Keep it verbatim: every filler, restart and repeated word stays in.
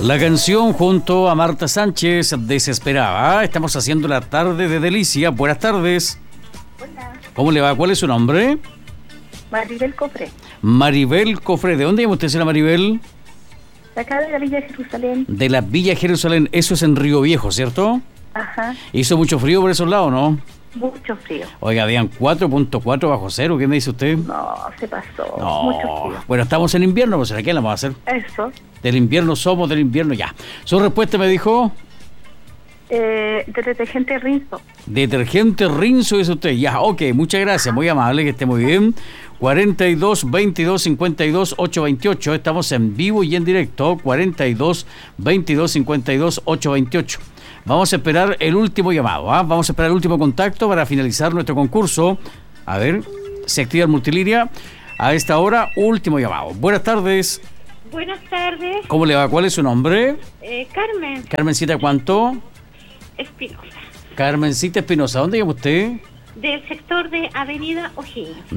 La canción junto a Marta Sánchez, Desesperada. Estamos haciendo la tarde de delicia. Buenas tardes. Hola. ¿Cómo le va? ¿Cuál es su nombre? Maribel Cofré. Maribel Cofré. ¿De dónde llama usted, señora Maribel? De acá de la Villa Jerusalén. De la Villa Jerusalén. Eso es en Río Viejo, ¿cierto? Ajá. ¿Hizo mucho frío por esos lados, no? Mucho frío. Oiga, habían cuatro punto cuatro bajo cero. ¿Qué me dice usted? No, se pasó. No. Mucho frío. Bueno, estamos en invierno, pues ¿a qué la vamos a hacer? Eso. Del invierno somos, del invierno ya. Su respuesta me dijo... Eh, de detergente Rinzo. Detergente Rinzo, dice usted. Ya, ok, muchas gracias, muy amable, que esté muy bien. cuarenta y dos, veintidós, cincuenta y dos, ochocientos veintiocho. Estamos en vivo y en directo. cuarenta y dos, veintidós, cincuenta y dos, ochocientos veintiocho. Vamos a esperar el último llamado, ¿ah? Vamos a esperar el último contacto para finalizar nuestro concurso. A ver, se activa el multilínea. A esta hora, último llamado. Buenas tardes. Buenas tardes. ¿Cómo le va? ¿Cuál es su nombre? Eh, Carmen Carmencita, ¿cuánto? Espinosa, Carmencita Espinosa. ¿Dónde llama usted? del sector de Avenida O'Higgins.